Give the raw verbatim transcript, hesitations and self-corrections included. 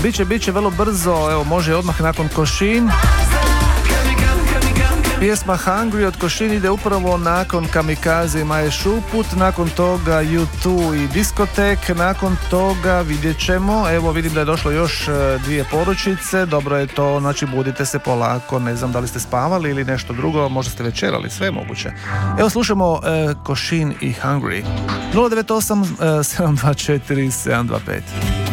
Biće, biće vrlo brzo, evo može odmah nakon Košin. Pjesma Hungry od Košin ide upravo nakon Kamikaze i Maje Šuput, nakon toga U dva i Diskotek, nakon toga vidjet ćemo, evo vidim da je došlo još dvije poručice, dobro je to, znači budite se polako, ne znam da li ste spavali ili nešto drugo, možda ste večerali, sve je moguće. Evo slušamo uh, Košin i Hungry. nula devet osam sedam dva četiri sedam dva pet.